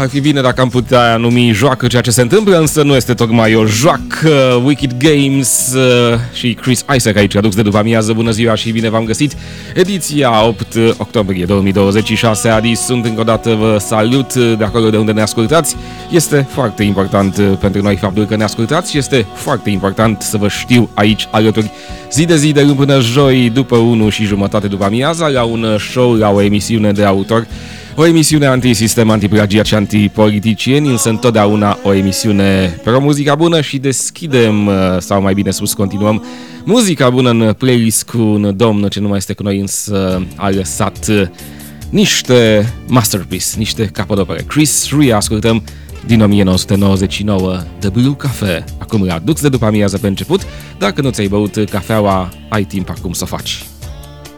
ar fi bine dacă am putea numi joacă ceea ce se întâmplă, însă nu este tocmai o joacă. Wicked Games și Chris Isaak aici, aduc de după amiază. Bună ziua și bine v-am găsit. Ediția 8 octombrie 2026. Adi, sunt încă o dată, vă salut de acolo de unde ne ascultați. Este foarte important pentru noi faptul că ne ascultați și este foarte important să vă știu aici alături zi de zi, de luni până joi, după 1:30 după amiaza, la un show, la o emisiune de autor. O emisiune antisistem, antiplagiat și antipoliticieni, însă întotdeauna o emisiune pro muzica bună și deschidem, sau mai bine spus, continuăm muzica bună în playlist cu un domn ce nu mai este cu noi, însă a lăsat niște masterpiece, niște capodopere. Chris Rea ascultăm din 1999, The Blue Cafe. Acum la Dux de după amiază pe început. Dacă nu ți-ai băut cafeaua, ai timp acum să o faci.